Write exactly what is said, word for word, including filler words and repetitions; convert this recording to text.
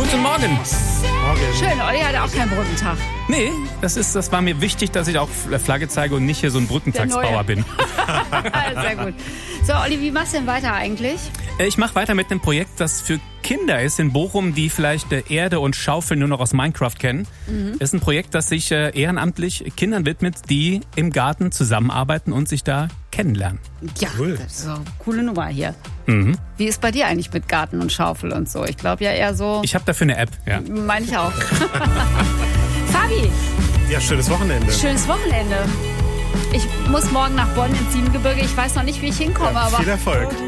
Guten Morgen. Morgen. Schön, Olli hatte auch keinen Brückentag. Nee, das, ist, das war mir wichtig, dass ich auch Flagge zeige und nicht hier so ein Brückentagsbauer bin. Sehr gut. So, Olli, wie machst du denn weiter eigentlich? Ich mache weiter mit einem Projekt, das für Kinder ist in Bochum, die vielleicht Erde und Schaufel nur noch aus Minecraft kennen. Mhm. Das ist ein Projekt, das sich ehrenamtlich Kindern widmet, die im Garten zusammenarbeiten und sich da kennenlernen. Ja, cool. Das ist so eine coole Nummer hier. Mhm. Wie ist bei dir eigentlich mit Garten und Schaufel und so? Ich glaube ja eher so... Ich habe dafür eine App, ja. Meine ich auch. Fabi. Ja, schönes Wochenende. Schönes Wochenende. Ich muss morgen nach Bonn ins Siebengebirge. Ich weiß noch nicht, wie ich hinkomme. Ja, viel aber Erfolg.